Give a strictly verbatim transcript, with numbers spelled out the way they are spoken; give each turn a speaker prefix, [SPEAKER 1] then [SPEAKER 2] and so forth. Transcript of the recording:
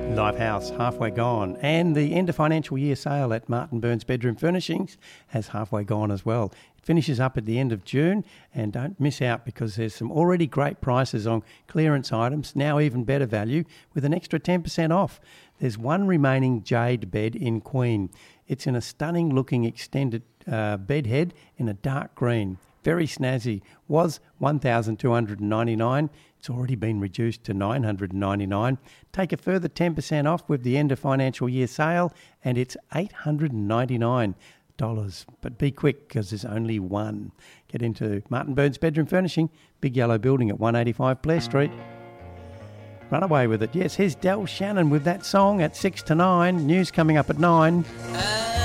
[SPEAKER 1] Lifehouse, halfway gone. And the end of financial year sale at Martin Burns Bedroom Furnishings has halfway gone as well. It finishes up at the end of June, and don't miss out because there's some already great prices on clearance items, now even better value, with an extra ten percent off. There's one remaining jade bed in Queen. It's in a stunning looking extended uh, bed head in a dark green. Very snazzy. Was one thousand two hundred ninety-nine dollars. It's already been reduced to nine hundred ninety-nine dollars. Take a further ten percent off with the end of financial year sale, and it's eight hundred ninety-nine dollars. But be quick because there's only one. Get into Martin Burns Bedroom Furnishing, big yellow building at one eighty-five Blair Street. Run away with it. Yes, here's Del Shannon with that song at six to nine. News coming up at nine.